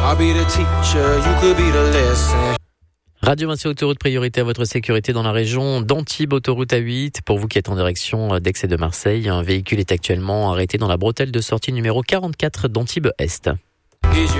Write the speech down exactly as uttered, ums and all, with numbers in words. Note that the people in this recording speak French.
I'll be the teacher, you could be the lesson. Radio Vinci Autoroute, priorité à votre sécurité dans la région d'Antibes, autoroute A huit. Pour vous qui êtes en direction d'Aix et de Marseille, un véhicule est actuellement arrêté dans la bretelle de sortie numéro quarante-quatre d'Antibes Est.